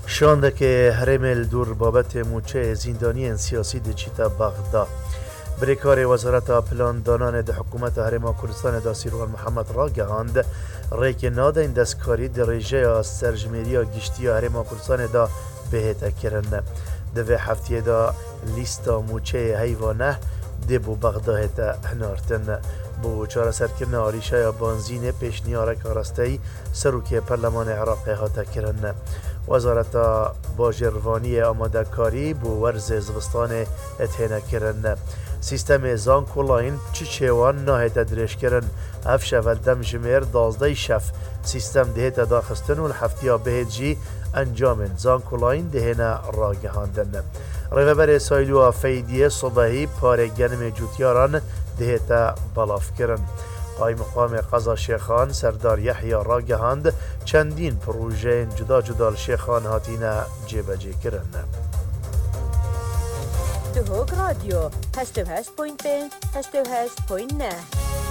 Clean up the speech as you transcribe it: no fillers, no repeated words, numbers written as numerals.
شانده که هرمل دور بابت موچه زندانی سیاسی دچیتا بغداد. بریکار وزارت پلان دانان ده حکومت هرما کردستان دا سیروان محمد را گهاند ریک ناده این دستکاری در ریجه سرجمیری گشتی هرما کردستان دا بهت کرن. دوی هفته دا لیستا موچه حیوانه ده بو بغداد هنارتن. بو چاره سرکرن آریشه بانزین پیشنیارک آراسته سروک پرلمان عراق هاتا کرن. وزارت باجروانی آماده کاری بو ورز زبستان اتهنه کرن. سیستم زانکولاین چوان ناهیت درش کرن. افش اول دم جمیر 12 شف سیستم دهیت داخستن و هفته بهت جی انجام زانکولاین دهنه راگهاندن. رهبر سایلو فیدیه صبحی پاره گنم جوتیاران دهیت بلاف کرن. قای مقام قضا شیخان سردار یحیی راگهاند چندین پروژه جدا جدا شیخان هاتینا جبجه کرن. دهوک رادیو 88.5 88.9